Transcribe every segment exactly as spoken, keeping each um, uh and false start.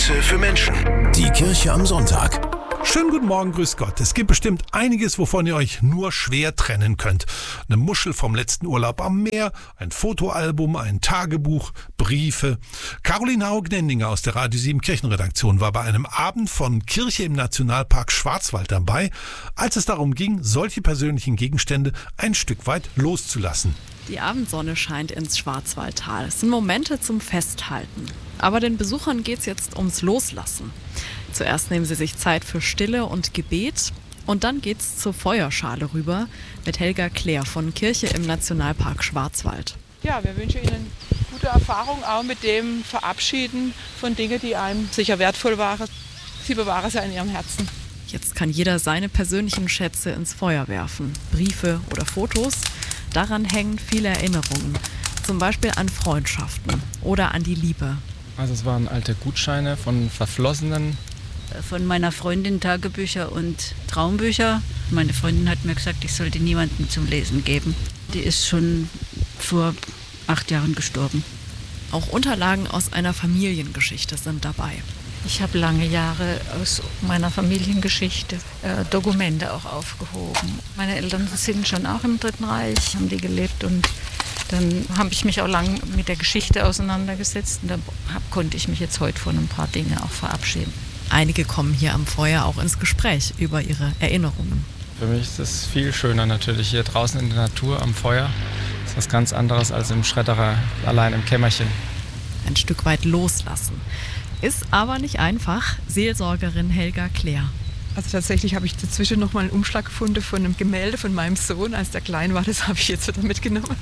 Messe für Menschen. Die Kirche am Sonntag. Schönen guten Morgen, grüß Gott. Es gibt bestimmt einiges, wovon ihr euch nur schwer trennen könnt. Eine Muschel vom letzten Urlaub am Meer, ein Fotoalbum, ein Tagebuch, Briefe. Caroline Haug-Nendinger aus der Radio sieben Kirchenredaktion war bei einem Abend von Kirche im Nationalpark Schwarzwald dabei, als es darum ging, solche persönlichen Gegenstände ein Stück weit loszulassen. Die Abendsonne scheint ins Schwarzwaldtal. Es sind Momente zum Festhalten. Aber den Besuchern geht es jetzt ums Loslassen. Zuerst nehmen sie sich Zeit für Stille und Gebet und dann geht's zur Feuerschale rüber mit Helga Claire von Kirche im Nationalpark Schwarzwald. Ja, wir wünschen Ihnen gute Erfahrung auch mit dem Verabschieden von Dingen, die einem sicher wertvoll waren. Sie bewahren sie in Ihrem Herzen. Jetzt kann jeder seine persönlichen Schätze ins Feuer werfen. Briefe oder Fotos. Daran hängen viele Erinnerungen. Zum Beispiel an Freundschaften oder an die Liebe. Also es waren alte Gutscheine von Verflossenen. Von meiner Freundin Tagebücher und Traumbücher. Meine Freundin hat mir gesagt, ich sollte niemandem zum Lesen geben. Die ist schon vor acht Jahren gestorben. Auch Unterlagen aus einer Familiengeschichte sind dabei. Ich habe lange Jahre aus meiner Familiengeschichte äh, Dokumente auch aufgehoben. Meine Eltern sind schon auch im Dritten Reich, haben die gelebt und dann habe ich mich auch lange mit der Geschichte auseinandergesetzt und da hab, konnte ich mich jetzt heute von ein paar Dingen auch verabschieden. Einige kommen hier am Feuer auch ins Gespräch über ihre Erinnerungen. Für mich ist es viel schöner natürlich hier draußen in der Natur am Feuer. Das ist was ganz anderes als im Schredderer, allein im Kämmerchen. Ein Stück weit loslassen. Ist aber nicht einfach. Seelsorgerin Helga Claire. Also tatsächlich habe ich dazwischen noch mal einen Umschlag gefunden von einem Gemälde von meinem Sohn, als der klein war. Das habe ich jetzt wieder mitgenommen.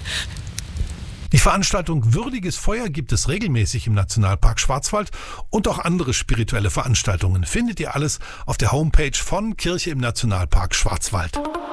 Die Veranstaltung Würdiges Feuer gibt es regelmäßig im Nationalpark Schwarzwald und auch andere spirituelle Veranstaltungen findet ihr alles auf der Homepage von Kirche im Nationalpark Schwarzwald.